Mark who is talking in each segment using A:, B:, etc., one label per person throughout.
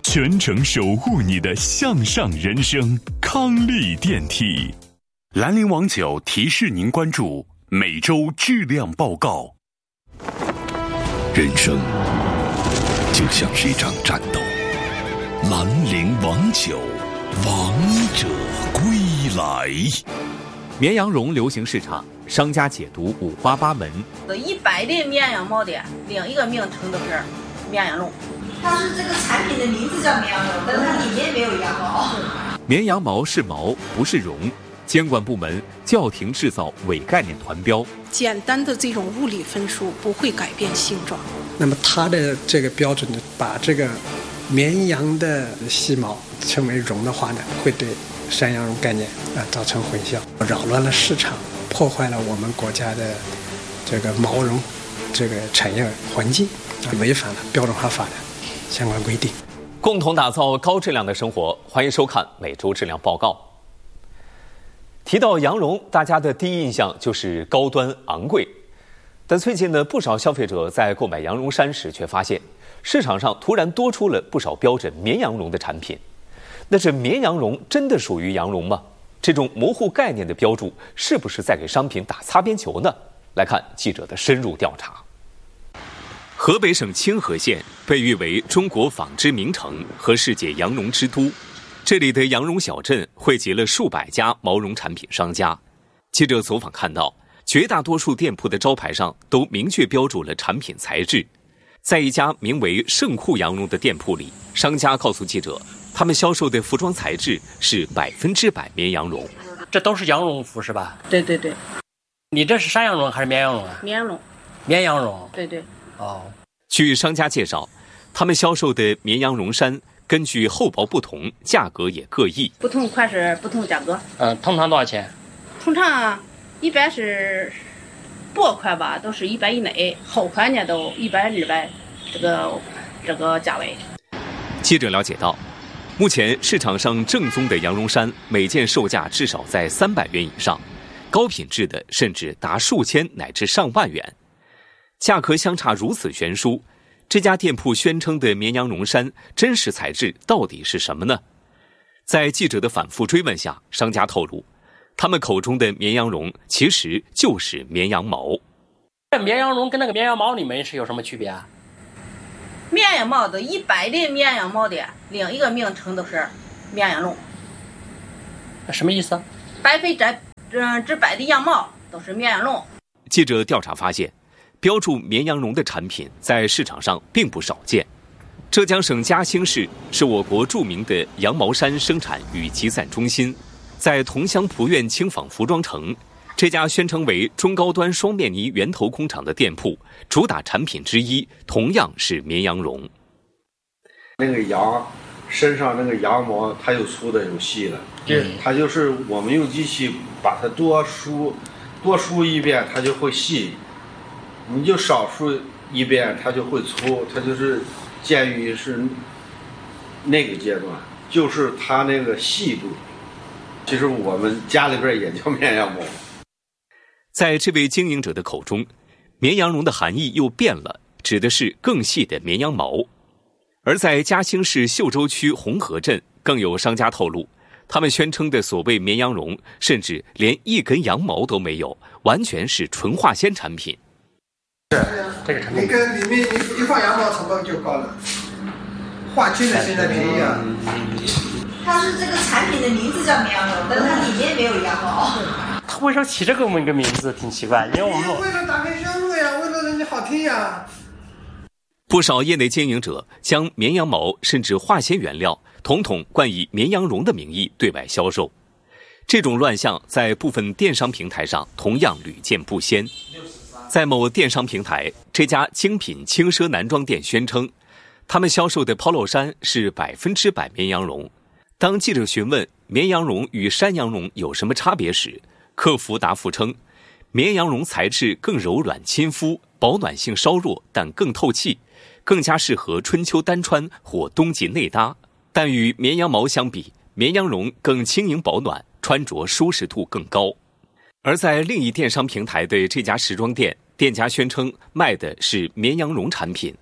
A: 全程守护你的向上人生。康利电梯，兰陵王酒提示您关注每周质量报告。人生就像是一场战斗，兰陵王酒，王者归来。
B: 绵羊绒流行市场，商家解读五花八门。
C: 100粒绵羊毛的另一个名称都是绵羊绒。
D: 它是这个产品的名字叫绵羊绒，但是它里面没有羊毛。
B: 绵羊毛是毛，不是绒。监管部门叫停制造伪概念团标。
E: 简单的这种物理分数不会改变性状。
F: 那么它的这个标准呢，把这个绵羊的细毛称为绒的话呢，会对山羊绒概念造成混淆，扰乱了市场，破坏了我们国家的这个毛绒这个产业环境，违反了标准化法的相关规定。
B: 共同打造高质量的生活，欢迎收看每周质量报告。提到羊绒，大家的第一印象就是高端昂贵，但最近呢，不少消费者在购买羊绒衫时却发现，市场上突然多出了不少标准绵羊绒的产品。那这绵羊绒真的属于羊绒吗？这种模糊概念的标注是不是在给商品打擦边球呢？来看记者的深入调查。河北省清河县被誉为中国纺织名城和世界羊绒之都，这里的羊绒小镇汇集了数百家毛绒产品商家。记者走访看到，绝大多数店铺的招牌上都明确标注了产品材质。在一家名为盛库羊绒的店铺里，商家告诉记者，他们销售的服装材质是100%绵羊绒。
G: 这都是羊绒服是吧？
C: 对对对。
G: 你这是山羊绒还是绵羊绒啊？
C: 绵羊绒。
G: 绵羊绒。
C: 对对。
G: 哦。
B: 据商家介绍，他们销售的绵羊绒衫根据厚薄不同，价格也各异。
C: 不同款式不同价格。
G: 通常多少钱？
C: 通常一般是薄款吧，都是100以内，厚款呢都100、200，这个价位。
B: 记者了解到，目前市场上正宗的羊绒衫每件售价至少在300元以上，高品质的甚至达数千乃至上万元。价格相差如此悬殊，这家店铺宣称的绵羊绒衫真实材质到底是什么呢？在记者的反复追问下，商家透露，他们口中的绵羊绒其实就是绵羊毛。
G: 这绵羊绒跟那个绵羊毛里面是有什么区别啊？
C: 绵羊毛的100粒绵羊毛的另一个名称都是绵羊绒。
G: 什么意思
C: ？100%的羊毛都是绵羊绒。
B: 记者调查发现，标注绵羊绒的产品在市场上并不少见。浙江省嘉兴市是我国著名的羊毛衫生产与集散中心，在桐乡蒲苑轻纺服装城，这家宣称为中高端双面呢源头工厂的店铺，主打产品之一同样是绵羊绒。
H: 那个羊身上那个羊毛，它有粗的有细的，它就是我们用机器把它多梳一遍，它就会细。你就少梳一遍，它就会粗，它就是鉴于是那个阶段，就是它那个细度。其实我们家里边也叫绵羊毛。
B: 在这位经营者的口中，绵羊绒的含义又变了，指的是更细的绵羊毛。而在嘉兴市秀洲区红河镇，更有商家透露，他们宣称的所谓绵羊绒，甚至连一根羊毛都没有，完全是纯化纤产品。
G: 这个产品，
F: 你跟里面一放羊毛成本就高了，化纤的现在便宜啊。
D: 它是这个产品的名字叫绵羊绒，但是它里面没有羊毛。
G: 他为什么起这个一个名字挺奇怪，因为我们
F: 为了打开销路呀，为了人家好听呀。
B: 不少业内经营者将绵羊毛甚至化纤原料统统冠以绵羊绒的名义对外销售，这种乱象在部分电商平台上同样屡见不鲜。在某电商平台，这家精品轻奢男装店宣称，他们销售的 Polo 衫是100%绵羊绒。当记者询问绵羊绒与山羊绒有什么差别时，客服答复称，绵羊绒材质更柔软亲肤，保暖性稍弱，但更透气，更加适合春秋单穿或冬季内搭。但与绵羊毛相比，绵羊绒更轻盈保暖，穿着舒适度更高。而在另一电商平台的这家时装店，店家宣称卖的是绵羊绒产品，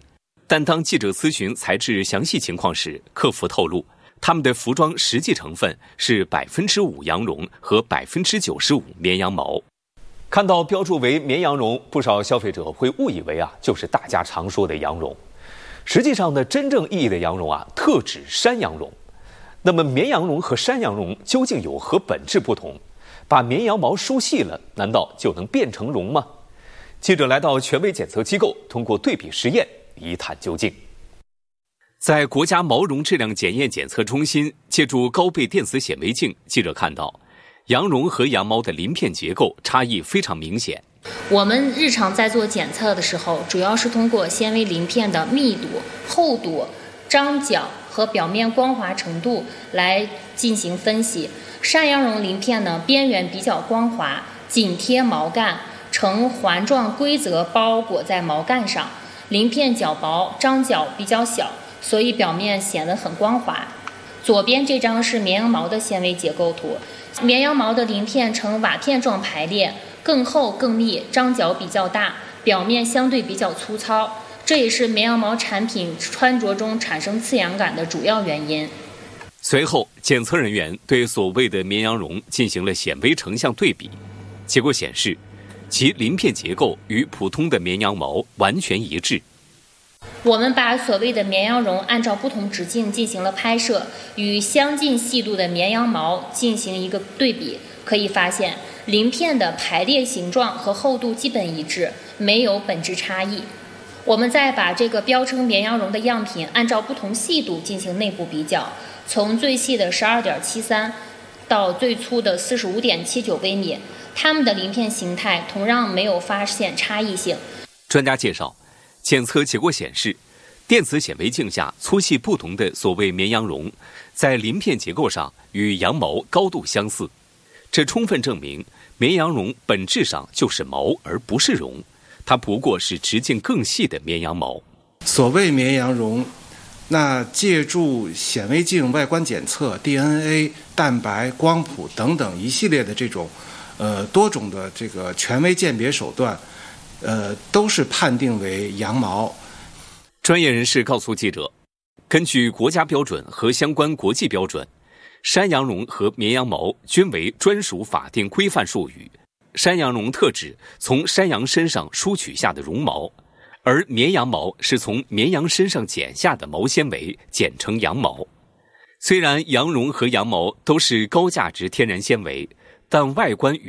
B: 但当记者咨询材质详细情况时，客服透露，他们的服装实际成分是5%羊绒和95%绵羊毛。看到标注为绵羊绒，不少消费者会误以为就是大家常说的羊绒。实际上呢，真正意义的羊绒特指山羊绒。那么绵羊绒和山羊绒究竟有何本质不同？把绵羊毛梳细了，难道就能变成绒吗？记者来到权威检测机构，通过对比实验一探究竟。在国家毛绒质量检验检测中心，借助高倍电子显微镜，记者看到羊绒和羊毛的鳞片结构差异非常明显。
I: 我们日常在做检测的时候，主要是通过纤维鳞片的密度、厚度、张角和表面光滑程度来进行分析。山羊绒鳞片呢，边缘比较光滑，紧贴毛干，呈环状规则包裹在毛干上，鳞片较薄，张角比较小，所以表面显得很光滑。左边这张是绵羊毛的纤维结构图，绵羊毛的鳞片呈瓦片状排列，更厚更密，张角比较大，表面相对比较粗糙，这也是绵羊毛产品穿着中产生刺痒感的主要原因。
B: 随后，检测人员对所谓的绵羊绒进行了显微成像对比，结果显示，其鳞片结构与普通的绵羊毛完全一致。
I: 我们把所谓的绵羊绒按照不同直径进行了拍摄，与相近细度的绵羊毛进行一个对比，可以发现鳞片的排列形状和厚度基本一致，没有本质差异。我们再把这个标称绵羊绒的样品按照不同细度进行内部比较，从最细的12.73到最粗的45.79微米，它们的鳞片形态同样没有发现差异性。
B: 专家介绍，检测结果显示，电子显微镜下粗细不同的所谓绵羊绒，在鳞片结构上与羊毛高度相似，这充分证明绵羊绒本质上就是毛而不是绒，它不过是直径更细的绵羊毛。
J: 所谓绵羊绒，那借助显微镜外观检测、DNA、蛋白、光谱等等一系列的这种多种的这个权威鉴别手段，都是判定为羊毛。
B: 专业人士告诉记者，根据国家标准和相关国际标准，山羊绒和绵羊毛均为专属法定规范术语。山羊绒特指从山羊身上梳取下的绒毛，而绵羊毛是从绵羊身上剪下的毛纤维，简称羊毛。虽然羊绒和羊毛都是高价值天然纤维，但外观与